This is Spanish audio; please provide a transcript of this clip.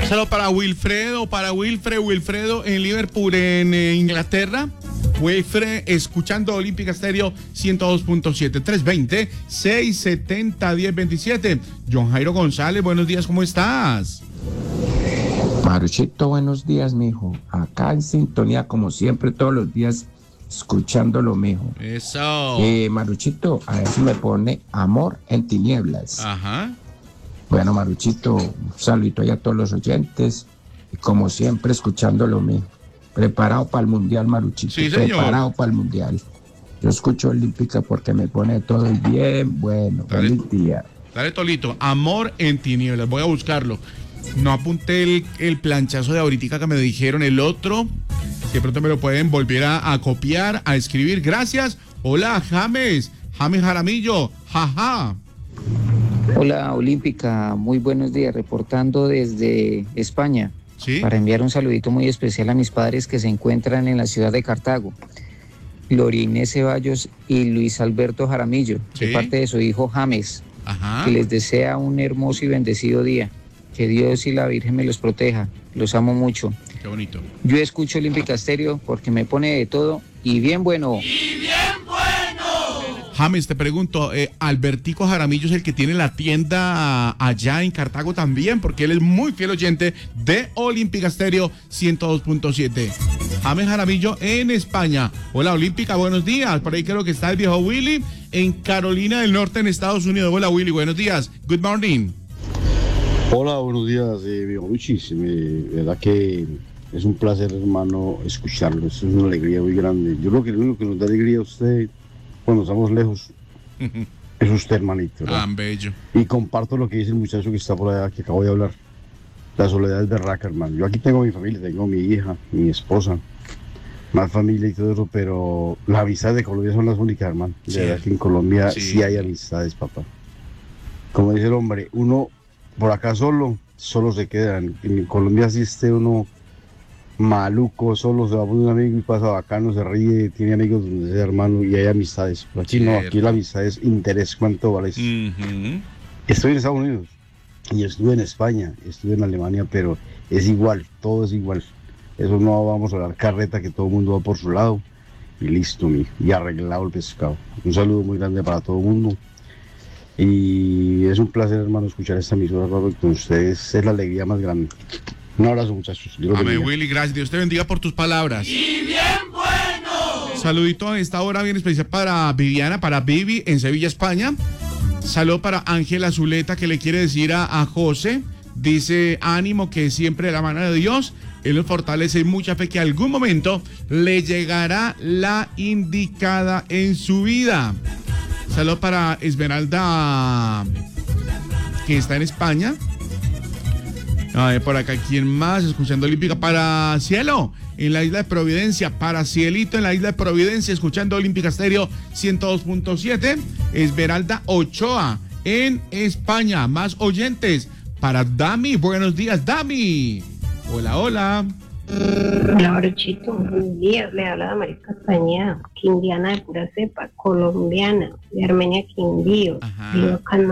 Saludos para Wilfredo en Liverpool, en Inglaterra. Wilfred, escuchando Olímpica Estéreo 102.7, 320-670-1027. John Jairo González, buenos días, ¿cómo estás? Maruchito, buenos días, mijo. Acá en sintonía, como siempre, todos los días, escuchándolo, mijo. Eso. Maruchito, a ver si me pone Amor en Tinieblas. Ajá. Bueno, Maruchito, un saludito ahí a todos los oyentes. Y como siempre, escuchándolo, mijo. Preparado para el Mundial, Maruchito. Sí, señor. Preparado para el Mundial. Yo escucho Olímpica porque me pone todo bien bueno. Dale. Feliz día. Dale, Tolito, Amor en Tinieblas, voy a buscarlo. No apunté el planchazo de ahorita que me dijeron, el otro, que pronto me lo pueden volver a copiar, a escribir. Gracias. Hola, James Jaramillo, jaja. Hola, Olímpica, muy buenos días, reportando desde España. ¿Sí? Para enviar un saludito muy especial a mis padres que se encuentran en la ciudad de Cartago, Gloria Inés Ceballos y Luis Alberto Jaramillo, ¿Sí? de parte de su hijo James, Ajá. que les desea un hermoso y bendecido día. Que Dios y la Virgen me los proteja. Los amo mucho. Qué bonito. Yo escucho Olímpica Estéreo porque me pone de todo y bien bueno. James, te pregunto, Albertico Jaramillo es el que tiene la tienda allá en Cartago también, porque él es muy fiel oyente de Olímpica Estéreo 102.7. James Jaramillo en España. Hola, Olímpica, buenos días. Por ahí creo que está el viejo Willy en Carolina del Norte, en Estados Unidos. Hola, Willy, buenos días. Good morning. Hola, buenos días, viejo Luchis. Verdad que es un placer, hermano, escucharlo. Es una alegría muy grande. Yo creo que lo único que nos da alegría a usted cuando estamos lejos es usted, hermanito, ¿verdad? Bello. Y comparto lo que dice el muchacho que está por allá, que acabo de hablar. La soledad es berraca, hermano. Yo aquí tengo mi familia, tengo mi hija, mi esposa, más familia y todo eso, pero las amistades de Colombia son las únicas, hermano. De Sí. verdad que en Colombia Sí. sí hay amistades, papá. Como dice el hombre, uno por acá solo se queda. En Colombia sí esté uno maluco, solo se va por un amigo y pasa bacano, se ríe, tiene amigos donde sea, hermano, y hay amistades. Pero aquí no, aquí la amistad es interés, ¿cuánto vale eso? Estoy en Estados Unidos y estuve en España, estuve en Alemania, pero es igual, todo es igual. Eso no vamos a dar carreta, que todo el mundo va por su lado y listo, y arreglado el pescado. Un saludo muy grande para todo el mundo. Y es un placer, hermano, escuchar esta emisora, porque con ustedes es la alegría más grande. Un abrazo, muchachos. Dios los Amén, bendiga. Willy, gracias. Dios te bendiga por tus palabras. ¡Y bien bueno! Saludito a esta hora bien especial para Viviana, para Vivi en Sevilla, España. Saludo para Ángela Zuleta, que le quiere decir a José. Dice, ánimo, que siempre de la mano de Dios Él nos fortalece y mucha fe que algún momento le llegará la indicada en su vida. Saludos para Esmeralda, que está en España. A ver, por acá, ¿quién más? Escuchando Olímpica. Para Cielo, en la isla de Providencia. Para Cielito, en la isla de Providencia, escuchando Olímpica Estéreo 102.7. Esmeralda Ochoa, en España. Más oyentes. Para Dami, buenos días, Dami. Hola, hola. Hola, Maruchito, buenos días. Le habla Damaris Castañeda, quindiana de pura cepa, colombiana, de Armenia Quindío. Ajá. Vivo acá en